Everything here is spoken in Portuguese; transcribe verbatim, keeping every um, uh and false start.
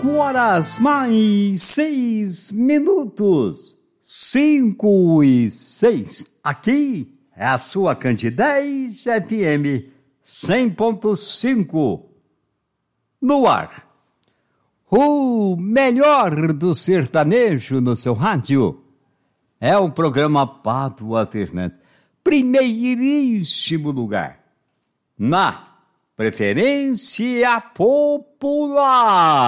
Cinco horas mais seis minutos. Cinco e seis. Aqui é a sua Candidez F M cem ponto cinco. No ar. O melhor do sertanejo no seu rádio. É o programa Pádua Fernandes. Primeiríssimo lugar. Na preferência popular.